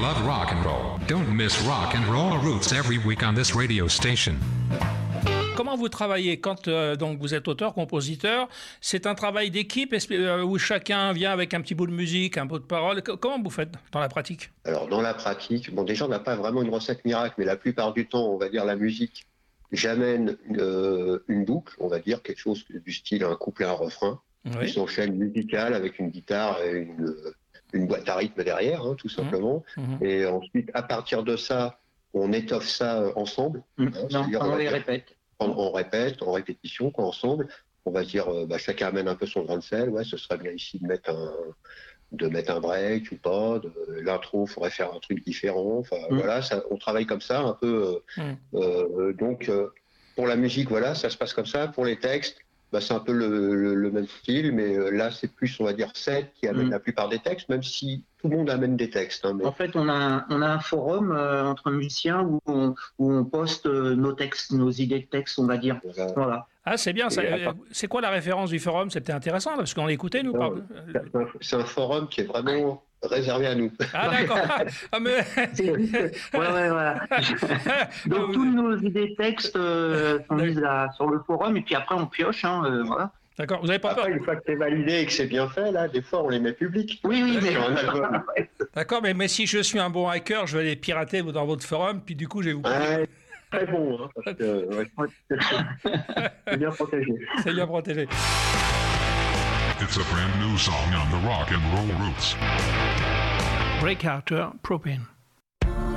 love rock and roll. Don't miss Rock and Roll Roots every week on this radio station. Comment vous travaillez quand donc vous êtes auteur, compositeur? C'est un travail d'équipe où chacun vient avec un petit bout de musique, un bout de parole. Comment vous faites dans la pratique? Alors dans la pratique, bon déjà on n'a pas vraiment une recette miracle, mais la plupart du temps, on va dire la musique, j'amène une boucle, on va dire quelque chose du style un couplet, un refrain, qui s'enchaîne musical avec une guitare et une boîte à rythme derrière, hein, tout simplement. Et ensuite, à partir de ça, on étoffe ça ensemble. On les répète. On répète, en répétition, quoi, ensemble. On va dire, chacun amène un peu son grain de sel. Ouais, ce serait bien ici de mettre un break ou pas. L'intro, il faudrait faire un truc différent. Enfin, voilà, on travaille comme ça un peu. Donc, pour la musique, voilà, ça se passe comme ça. Pour les textes, c'est un peu le même style, mais là, c'est plus, on va dire, Seth qui amène la plupart des textes, même si tout le monde amène des textes. Hein, mais... En fait, on a un forum entre musiciens où on poste nos textes, nos idées de textes, on va dire. Voilà. Ah, c'est bien. C'est quoi la référence du forum? C'était intéressant, là, parce qu'on l'écoutait, nous. C'est un forum qui est vraiment réservé à nous. Ah, d'accord. Ah, mais... voilà. Donc, toutes nos idées de textes sont mises là, sur le forum, et puis après, on pioche. Voilà. D'accord, vous n'avez pas peur? Après, une fois que c'est validé et que c'est bien fait, là, des fois, on les met publics. Oui, mais... D'accord, mais si je suis un bon hacker, je vais les pirater dans votre forum, puis du coup, je vais vous... Très bon, hein, parce que c'est bien protégé. C'est bien protégé. It's a brand new song on the Rock and Roll Roots. Breakouter Propane.